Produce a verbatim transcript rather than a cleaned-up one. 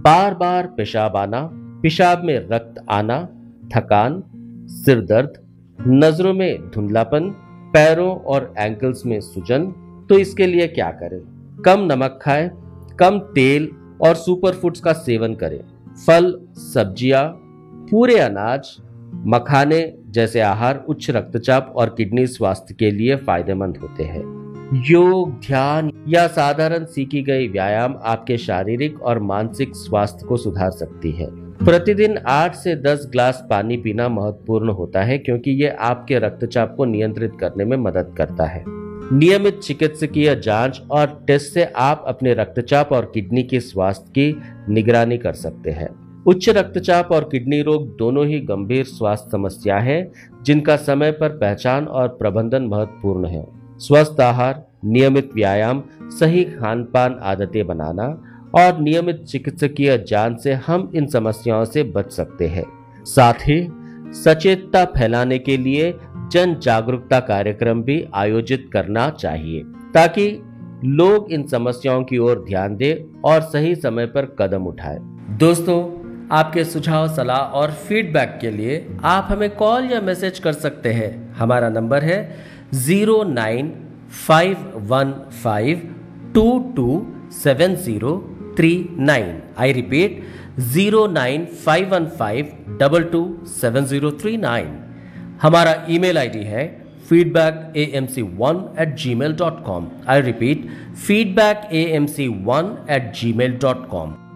बार बार पेशाब आना, पेशाब में रक्त आना, थकान, सिर दर्द, नजरों में धुंधलापन, पैरों और एंकल्स में सूजन। तो इसके लिए क्या करें? कम नमक खाएं, कम तेल और सुपरफूड्स का सेवन करें। फल, सब्जियां, पूरे अनाज, मखाने जैसे आहार उच्च रक्तचाप और किडनी स्वास्थ्य के लिए फायदेमंद होते हैं। योग, ध्यान या साधारण सीखी गई व्यायाम आपके शारीरिक और मानसिक स्वास्थ्य को सुधार सकती है। प्रतिदिन आठ से दस ग्लास पानी पीना महत्वपूर्ण होता है क्योंकि यह आपके रक्तचाप को नियंत्रित करने में मदद करता है। नियमित चिकित्सकीय जांच और टेस्ट से आप अपने रक्तचाप और किडनी के स्वास्थ्य की निगरानी कर सकते हैं। उच्च रक्तचाप और किडनी रोग दोनों ही गंभीर स्वास्थ्य समस्या है जिनका समय पर पहचान और प्रबंधन महत्वपूर्ण है। स्वस्थ आहार, नियमित व्यायाम, सही खान पान आदतें बनाना और नियमित चिकित्सकीय जांच से हम इन समस्याओं से बच सकते हैं। साथ ही सचेतता फैलाने के लिए जन जागरूकता कार्यक्रम भी आयोजित करना चाहिए ताकि लोग इन समस्याओं की ओर ध्यान दें और सही समय पर कदम उठाएं। दोस्तों, आपके सुझाव, सलाह और फीडबैक के लिए आप हमें कॉल या मैसेज कर सकते हैं। हमारा नंबर है zero nine five one five to to seven zero three nine. I repeat, zero nine five one five double two seven zero three nine. हमारा ईमेल आईडी है feedback A M C one eight ji mail dot com. I repeat, feedback A M C one eight ji mail dot com.